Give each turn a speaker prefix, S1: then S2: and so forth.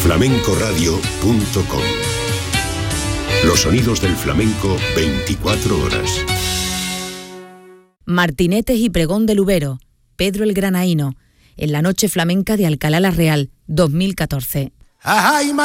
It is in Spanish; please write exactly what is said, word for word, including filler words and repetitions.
S1: flamencoradio punto com. Los sonidos del flamenco veinticuatro horas.
S2: Martinetes y pregón del Ubero, Pedro el Granaíno, en la Noche Flamenca de Alcalá la Real, dos mil catorce.
S3: Ajá,